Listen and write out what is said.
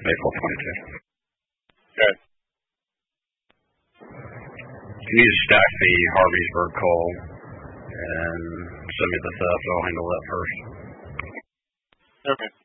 April 22. Okay. You need to stack the Harveysburg call and send me the theft. I'll handle that first. Okay.